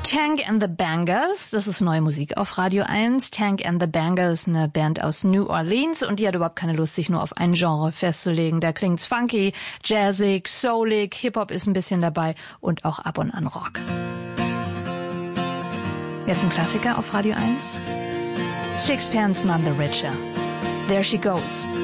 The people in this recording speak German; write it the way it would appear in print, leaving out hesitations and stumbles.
Tank and the Bangers, das ist neue Musik auf Radio 1. Tank and the Bangers, eine Band aus New Orleans, und die hat überhaupt keine Lust, sich nur auf ein Genre festzulegen. Da klingt's funky, jazzig, soulig, Hip-Hop ist ein bisschen dabei und auch ab und an Rock. Jetzt ein Klassiker auf Radio 1. Sixpence None the Richer. There She Goes.